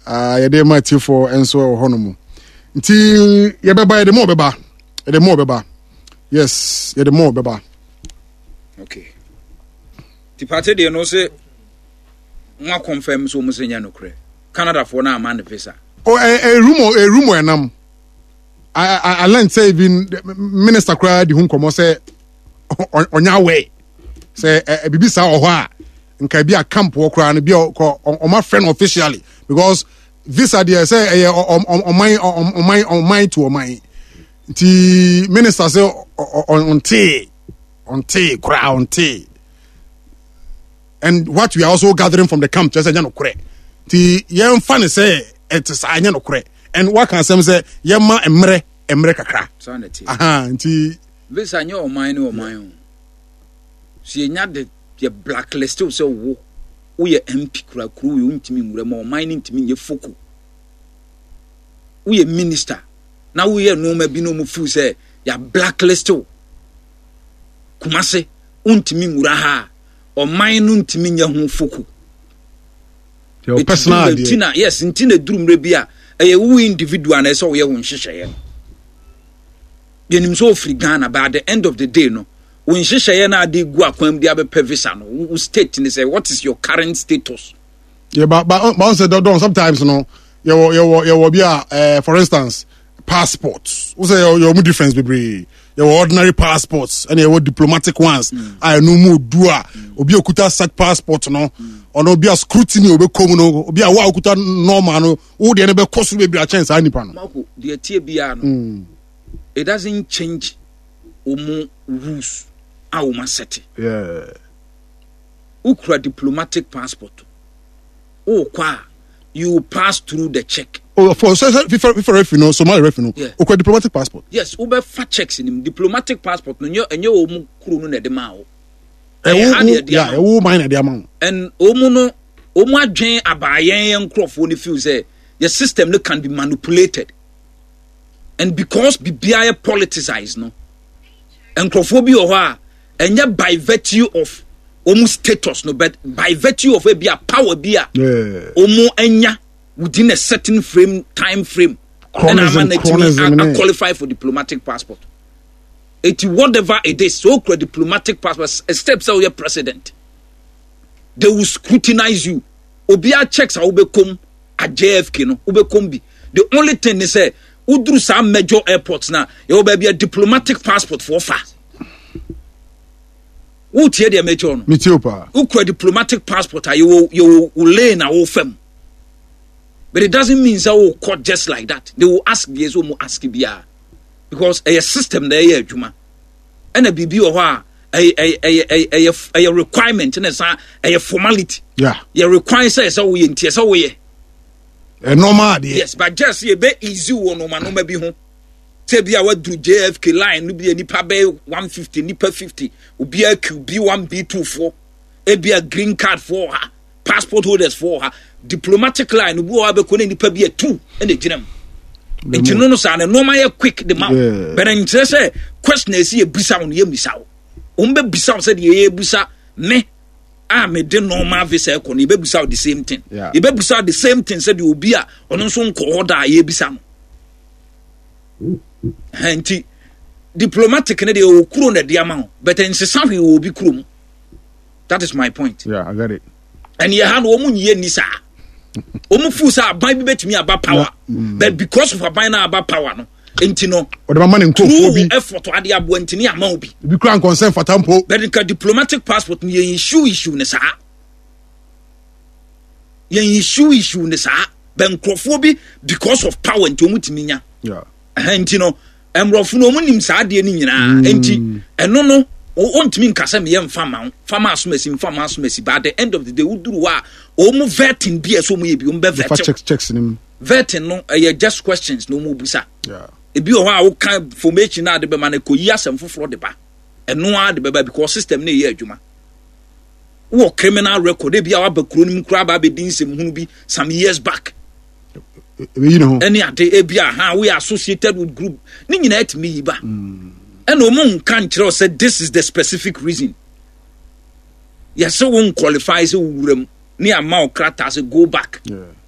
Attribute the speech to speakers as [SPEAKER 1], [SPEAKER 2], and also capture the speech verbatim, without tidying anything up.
[SPEAKER 1] ah ye dey mati for enso honomu nti ye beba ye dey mo beba ye dey mo beba yes ye dey mo beba
[SPEAKER 2] okay ti party dey no say nwa confirm so mu senya no kre Canada for na man visa
[SPEAKER 1] oh a rumor a rumor enam I I, I learned say even minister cry the home come say onya way say e bibisa o ho a nka bi a camp wo kra no bi o my friend officially because visa there say on my on my on my to my the minister say on tea on tea kra on tea and what we are also gathering from the camp just say no kra the yen fan say it is anya no kra and what can some say yema emre emre kakra
[SPEAKER 2] sanity
[SPEAKER 1] aha nti
[SPEAKER 2] visa nya o man no o man si nya de ye blacklist so wo wo ye M P kura kuru we untimi ngure ma o man ni ntimi nye foku wo ye minister na wo ye no ma bi no mu fu say ya blacklist Kumase untimi ngura ha o man no ntimi nya hu foku
[SPEAKER 1] your personal
[SPEAKER 2] idea yes ntina durumre bia eye wo individual na say wo ye wo nhyehyeye yenim so free Ghana by the end of the day no when nhyehyeye na ade gu akwam dia be visa no wo state ni say what is your current status
[SPEAKER 1] yeah but but but say don't sometimes no you you you be uh, for instance passports we say your mu difference be your ordinary passports and your diplomatic ones mm. I no mu do a obi okuta such passport no or no be a scrutiny obi come no obi a wa okuta normal no wo de ne be koso be a chance anipa no
[SPEAKER 2] mako de tie bia no it doesn't change omu rules a o ma set
[SPEAKER 1] yeah
[SPEAKER 2] ukra diplomatic passport o kwa you pass through the check.
[SPEAKER 1] Oh, for so for for refi no Somali refi no.
[SPEAKER 2] Yeah.
[SPEAKER 1] Okay, diplomatic passport.
[SPEAKER 2] Yes, ube fa checks in him. Diplomatic passport no enyo enyo omu kuru no na de ma o.
[SPEAKER 1] Eh, yeah, e wo man na de ma.
[SPEAKER 2] And omu no omu adwen abayen nkrofo ni feel say your system no can be manipulated. And because bibia politicized no. Nkrofo bi o ho a enye by virtue of omu status no but by virtue of a be a power be a
[SPEAKER 1] yeah
[SPEAKER 2] omu enya within a certain frame time frame and I'm to qualify for diplomatic passport it whatever it is so called diplomatic passport a step say your president they will scrutinize you obia checks how be come at J F K no ube come be the only thing they say udru some major airports now you will be a diplomatic passport for fast. Who tie the major no?
[SPEAKER 1] Mitiopa.
[SPEAKER 2] Who could diplomatic passport are you you will lay na o fam. But it doesn't mean that will court just like that. They will ask the so mu ask bia because a system there ya adwuma. And a bibi o ha a a a a a requirement and a formality.
[SPEAKER 1] Yeah.
[SPEAKER 2] You require say so we ntie so we.
[SPEAKER 1] A normal dey.
[SPEAKER 2] Yes, but just e be easy one no man no ma bi ho. Tebia wa do J F K line no be nipa be one fifty nipa fifty obi a Q B one B two four e be a green card for her passport holders for her diplomatic line no bo be ko nipa be two e dey ginam enti no no sa na no ma quick the mouth but en say question is e bisa on ye bisa o mbe bisa say ye bisa me a me de normal visa ko no be bisa the same thing e be bisa the same thing say the obi a ono so nko order ye bisa no Henti diplomatic ne de okuro na de ama but in something will be krum. That is my point.
[SPEAKER 1] Yeah, I got it.
[SPEAKER 2] And you had omu nye ni sa. Omu fu sa ban bi betimi aba power. Mm. But because of aban na aba power no enti no
[SPEAKER 1] o de mama ne nkofo bi
[SPEAKER 2] effort ade abo enti ne ama obi.
[SPEAKER 1] Bi kran concern fatampo.
[SPEAKER 2] But the diplomatic passport ne issue issue ne sa. Yen issue issue ne sa. Ben nkofo bi because of power enti omu timi nya.
[SPEAKER 1] Yeah.
[SPEAKER 2] Enti no emrofo no munim saa de ni nyina enti eno no ontimi nkasa me yem fama fama asomasi fama asomasi by the end of the day uduru wa o mu vetting bi eso mu ye bi o mbe vetting
[SPEAKER 1] checks checks nim
[SPEAKER 2] vetting no eh just questions no mu busa
[SPEAKER 1] yeah
[SPEAKER 2] e bi o ha wo kan information na de be ma na ko yi asem foforo de ba eno a de be ba because system na ye adwuma wo criminal record e bi a wa ba kuro nim kura ba be din sem hunu bi some years back.
[SPEAKER 1] You know,
[SPEAKER 2] any ade ebia ha we are associated with group ni nyina etimi yiba and omo nkan kire said this is the specific reason yes so won qualify so wuram ni ama okrata say go back
[SPEAKER 1] yeah